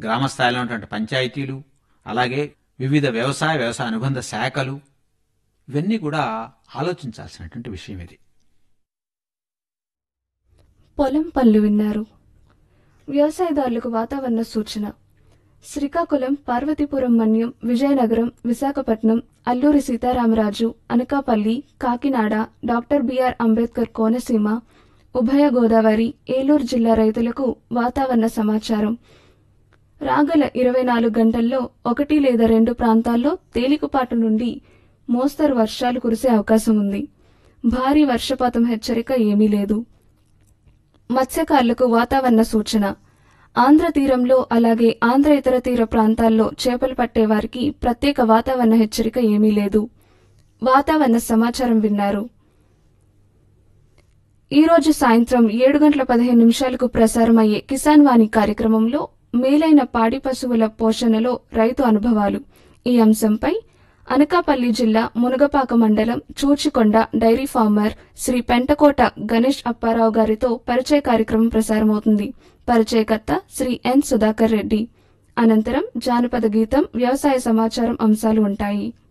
గ్రామ స్థాయిలో ఉన్నటువంటి పంచాయతీలు, అలాగే వివిధ వ్యవసాయ అనుబంధ శాఖలు, ఇవన్నీ కూడా ఆలోచించాల్సినటువంటి విషయం ఇది. పొలం పనులు విన్నారు. వ్యవసాయదారులకు వాతావరణ సూచన. శ్రీకాకుళం, పార్వతీపురం మన్యం, విజయనగరం, విశాఖపట్నం, అల్లూరి సీతారామరాజు, అనకాపల్లి, కాకినాడ, డాక్టర్ బిఆర్ అంబేద్కర్ కోనసీమ, ఉభయ గోదావరి, ఏలూరు జిల్లా రైతులకు వాతావరణ సమాచారం. రాగల 24 గంటల్లో 1 లేదా 2 ప్రాంతాల్లో తేలికపాటి నుండి మోస్తరు వర్షాలు కురిసే అవకాశం ఉంది. భారీ వర్షపాతం హెచ్చరిక ఏమీ లేదు. మత్స్యకారులకు వాతావరణ సూచన. ఆంధ్ర తీరంలో అలాగే ఆంధ్ర ఇతర తీర ప్రాంతాల్లో చేపలు పట్టే వారికి ప్రత్యేక వాతావరణ హెచ్చరిక ఏమీ లేదు. వాతావరణ సమాచారం విన్నారు. ఈరోజు సాయంత్రం 7:15 ప్రసారమయ్యే కిసాన్ వాణి కార్యక్రమంలో మేలైన పాడి పశువుల పోషణలో రైతు అనుభవాలు ఈ అంశంపై అనకాపల్లి జిల్లా మునగపాక మండలం చూచికొండ డైరీ ఫార్మర్ శ్రీ పెంటకోట గణేష్ అప్పారావు గారితో పరిచయ కార్యక్రమం ప్రసారమవుతుంది. పరిచయకర్త శ్రీ ఎన్ సుధాకర్ రెడ్డి. అనంతరం జానపద గీతం, వ్యవసాయ సమాచారం అంశాలు ఉంటాయి.